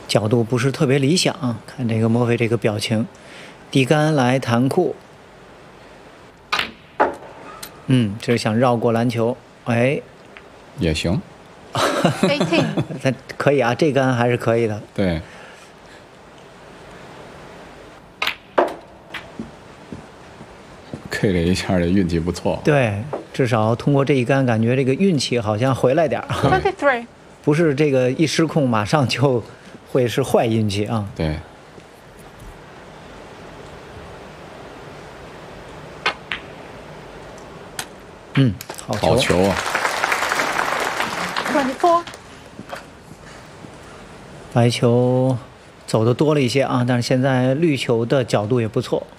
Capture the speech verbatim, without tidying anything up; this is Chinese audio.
角度不是特别理想。看这个莫非这个表情，递杆来弹库。嗯，这是想绕过篮球，哎， 也行。 他可以啊，这杆还是可以的。 对。K 了一下，这运气不错。 对，至少通过这一杆，感觉这个运气好像回来点儿。不是这个一失控马上就会是坏运气啊。 对。 嗯，好球。 好球啊！ 白球走的多了一些啊，但是现在绿球的角度也不错。